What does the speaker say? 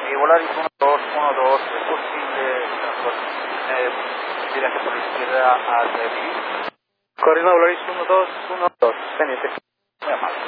Volaris 1212, ¿es posible viaje por la izquierda a Madrid? Corriendo Volaris 1212, pendiente. Muy amable.